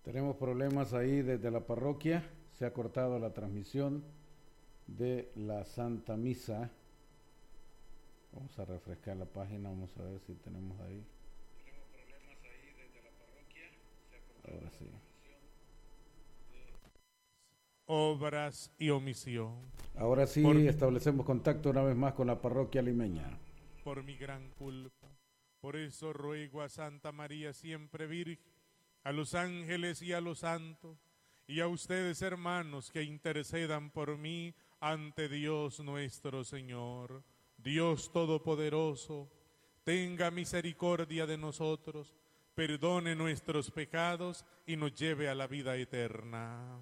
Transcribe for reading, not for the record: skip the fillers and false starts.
Tenemos problemas ahí desde la parroquia. Se ha cortado la transmisión de la Santa Misa. Vamos a refrescar la página, vamos a ver si tenemos ahí. Tenemos problemas ahí desde la parroquia. Se ha cortado ahora sí. Obras y omisión. Ahora sí, establecemos contacto una vez más con la parroquia limeña. Por mi gran culpa. Por eso ruego a Santa María siempre Virgen, a los ángeles y a los santos, y a ustedes, hermanos, que intercedan por mí ante Dios nuestro Señor. Dios Todopoderoso, tenga misericordia de nosotros, perdone nuestros pecados y nos lleve a la vida eterna.